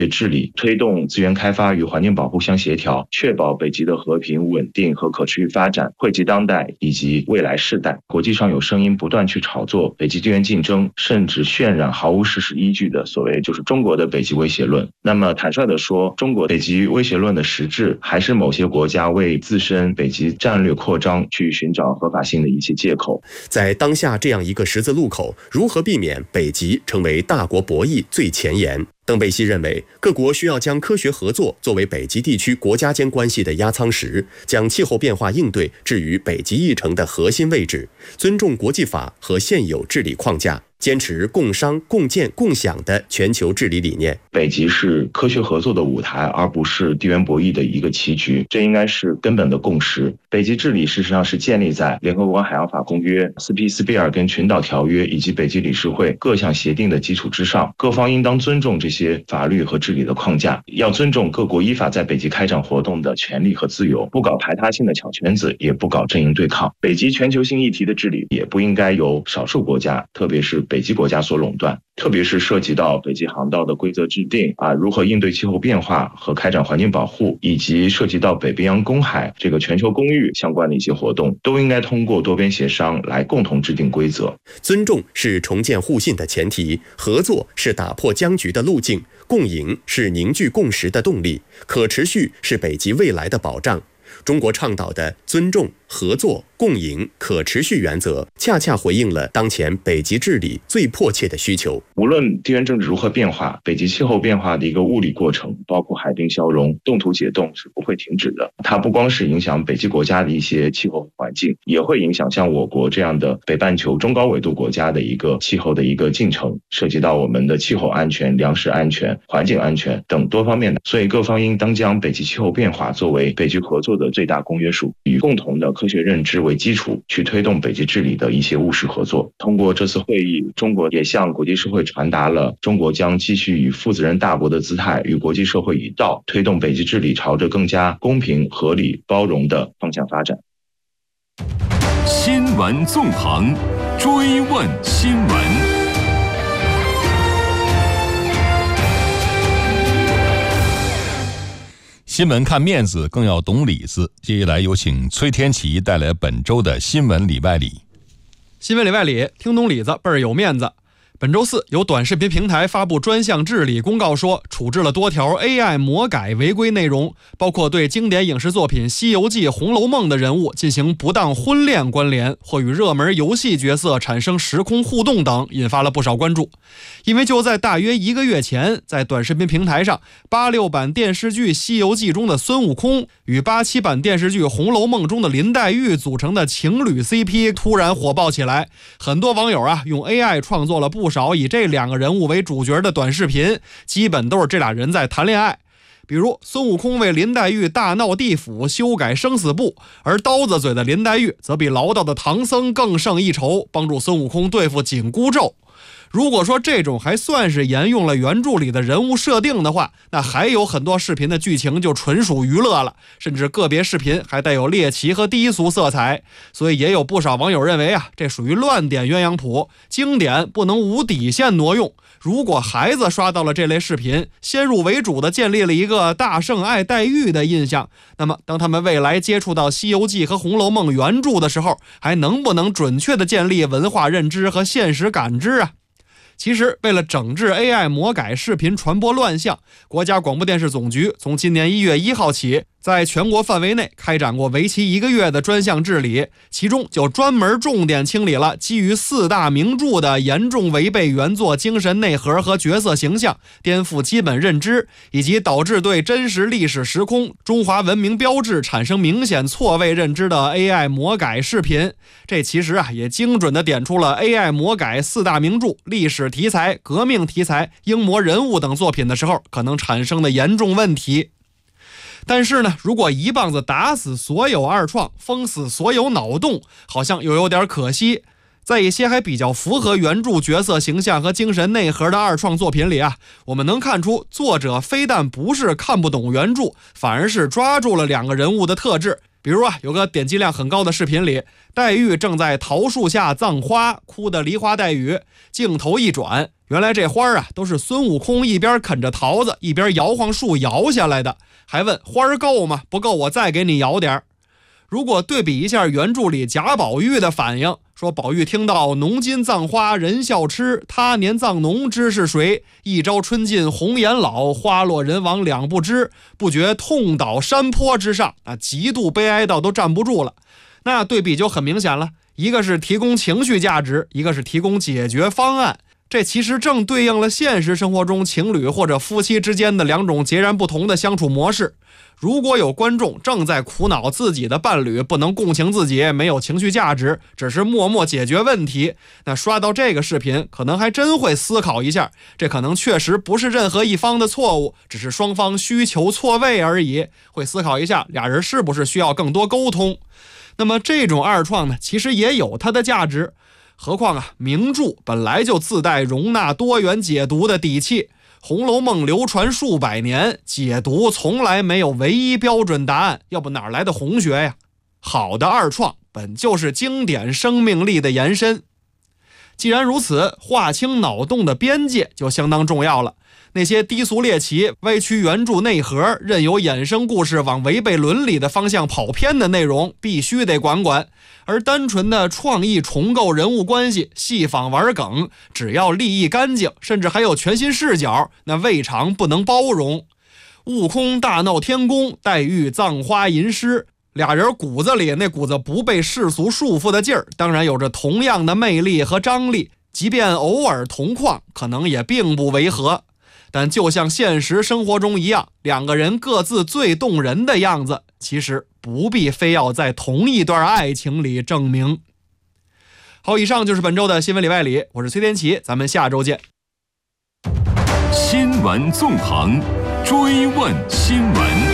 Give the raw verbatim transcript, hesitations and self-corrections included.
治理，推动资源开发与环境保护相协调，确保北极的和平、稳定和可持续发展，惠及当代以及未来世代。国际上有声音不断去炒作北极资源竞争，甚至渲染毫无事实依据的所谓就是中国的北极威胁论。那么坦率地说，中国北极威胁论的实质还是某些国家为自身北极战略扩张去寻找合法性的一些借口。 在当下这样一个十字路口，如何避免北极成为大国博弈最前沿？邓贝西认为，各国需要将科学合作作为北极地区国家间关系的压舱石，将气候变化应对置于北极议程的核心位置，尊重国际法和现有治理框架，坚持共商、共建、共享的全球治理理念。 北极是科学合作的舞台，而不是地缘博弈的一个棋局，这应该是根本的共识。北极治理事实上是建立在联合国海洋法公约、斯皮斯比尔根群岛条约以及北极理事会各项协定的基础之上，各方应当尊重这些法律和治理的框架，要尊重各国依法在北极开展活动的权利和自由，不搞排他性的抢圈子，也不搞阵营对抗。北极全球性议题的治理也不应该由少数国家，特别是北极国家所垄断，特别是涉及到北极航道的规则制定啊，如何应对气候变化和开展环境保护，以及涉及到北冰洋公海这个全球公域相关的一些活动，都应该通过多边协商来共同制定规则。 尊重是重建互信的前提，合作是打破僵局的路径，共赢是凝聚共识的动力，可持续是北极未来的保障。中国倡导的尊重、合作、共赢、可持续原则，恰恰回应了当前北极治理最迫切的需求。 无论地缘政治如何变化，北极气候变化的一个物理过程，包括海冰消融、冻土解冻是不会停止的。它不光是影响北极国家的一些气候环境，也会影响像我国这样的北半球中高纬度国家的一个气候的一个进程，涉及到我们的气候安全、粮食安全、环境安全等多方面的。所以各方应当将北极气候变化作为北极合作的最大公约数，以共同的科学认知为基础，去推动北极治理的一些务实合作。通过这次会议，中国也向国际社会传达了中国将继续以负责任大国的姿态与国际社会一道，推动北极治理朝着更加公平、合理、包容的方向发展。 新闻纵横，追问新闻。新闻看面子，更要懂里子。接下来有请崔天琪带来本周的新闻里外里。 新闻里外里，听懂里子倍儿有面子。本周四，有短视频平台发布专项治理公告说，处置了多条 A I 魔改违规内容，包括对经典影视作品《西游记》《红楼梦》的人物进行不当婚恋关联，或与热门游戏角色产生时空互动等，引发了不少关注。因为就在大约一个月前，在短视频平台上，八六版电视剧《西游记》中的孙悟空与八七版电视剧《红楼梦》中的林黛玉组成的情侣 C P 突然火爆起来，很多网友啊用 A I 创作了不少以这两个人物为主角的短视频，基本都是这俩人在谈恋爱。比如孙悟空为林黛玉大闹地府，修改生死簿，而刀子嘴的林黛玉则比唠叨的唐僧更胜一筹，帮助孙悟空对付紧箍咒。如果说这种还算是沿用了原著里的人物设定的话，那还有很多视频的剧情就纯属娱乐了，甚至个别视频还带有猎奇和低俗色彩。所以也有不少网友认为啊，这属于乱点鸳鸯谱，经典不能无底线挪用。如果孩子刷到了这类视频，先入为主的建立了一个大圣爱黛玉的印象，那么当他们未来接触到《西游记》和《红楼梦》原著的时候，还能不能准确的建立文化认知和现实感知啊？其实，为了整治 A I 魔改视频传播乱象，国家广播电视总局从今年一月一号起，在全国范围内开展过为期一个月的专项治理，其中就专门重点清理了基于四大名著的严重违背原作精神内核和角色形象、颠覆基本认知，以及导致对真实历史时空、中华文明标志产生明显错位认知的 A I 魔改视频。这其实啊，也精准地点出了 A I 魔改四大名著、历史题材、革命题材、英模人物等作品的时候可能产生的严重问题。但是呢，如果一棒子打死所有二创，封死所有脑洞，好像又有点可惜。在一些还比较符合原著角色形象和精神内核的二创作品里啊，我们能看出作者非但不是看不懂原著，反而是抓住了两个人物的特质， 比如啊，有个点击量很高的视频里，黛玉正在桃树下葬花，哭得梨花带雨。镜头一转，原来这花啊都是孙悟空一边啃着桃子，一边摇晃树摇下来的，还问花够吗？不够我再给你摇点。如果对比一下原著里贾宝玉的反应，说宝玉听到农金葬花人笑痴，他年葬农知是谁？一朝春尽红颜老，花落人亡两不知，不觉痛倒山坡之上，啊，极度悲哀到都站不住了。那对比就很明显了，一个是提供情绪价值，一个是提供解决方案。这其实正对应了现实生活中情侣或者夫妻之间的两种截然不同的相处模式。如果有观众正在苦恼自己的伴侣不能共情自己，没有情绪价值，只是默默解决问题，那刷到这个视频可能还真会思考一下，这可能确实不是任何一方的错误，只是双方需求错位而已，会思考一下俩人是不是需要更多沟通。那么这种二创呢，其实也有它的价值。何况啊，名著本来就自带容纳多元解读的底气，《红楼梦》流传数百年，解读从来没有唯一标准答案，要不哪来的红学呀？好的二创本就是经典生命力的延伸。既然如此，划清脑洞的边界就相当重要了。那些低俗猎奇、歪曲原著内核、任由衍生故事往违背伦理的方向跑偏的内容，必须得管管。而单纯的创意重构人物关系、戏仿玩梗，只要立意干净，甚至还有全新视角，那未尝不能包容。悟空大闹天宫，黛玉葬花吟诗，俩人骨子里那股子不被世俗束缚的劲儿，当然有着同样的魅力和张力，即便偶尔同框，可能也并不违和。但就像现实生活中一样，两个人各自最动人的样子，其实不必非要在同一段爱情里证明。好，以上就是本周的新闻里外里，我是崔天琪，咱们下周见。 新闻纵横，追问新闻。